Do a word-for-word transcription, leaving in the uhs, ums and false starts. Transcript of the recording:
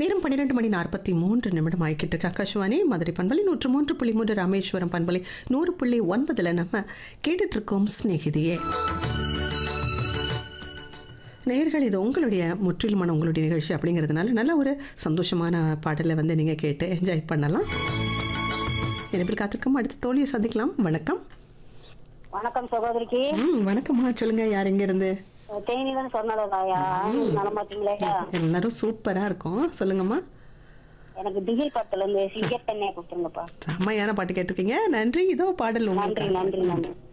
நேரம் பன்னிரண்டு மணி நாற்பத்தி மூன்று நிமிடம் ஆகிக்கிட்டு இருக்கு. ஆகாஷ்வாணி மதுரை பண்பலை நூற்று மூன்று புள்ளி மூன்று ராமேஸ்வரம் பண்பலை நூறு புள்ளி ஒன்பதுல நம்ம கேட்டுட்டு இருக்கோம் சிநேகிதியே. நேயர்கள், இது உங்களுடைய முற்றிலுமான உங்களுடைய நிகழ்ச்சி அப்படிங்கிறதுனால நல்ல ஒரு சந்தோஷமான பாடலை வந்து நீங்கள் கேட்டு என்ஜாய் பண்ணலாம். எனவே காத்திருக்கோம். அடுத்த தோழியை சந்திக்கலாம். வணக்கம். வணக்கம் சகோதரிக்கு. ம் வணக்கம்மா, சொல்லுங்க. யார் எங்க இருந்து? தேனிதான் சொன்னதாயா, நலமாட்டீங்களா? எல்லாரும் சூப்பரா இருக்கும். சொல்லுங்கம்மா. எனக்கு டிகிரி பாட்டுல இருந்து சிங்கர் தண்ணியா கொடுத்துருங்கப்பா. செம்மையான பாட்டு கேட்டிருக்கீங்க. நன்றி. இதோ பாடல் நன்றி உங்களுக்கு. நன்றி நன்றி.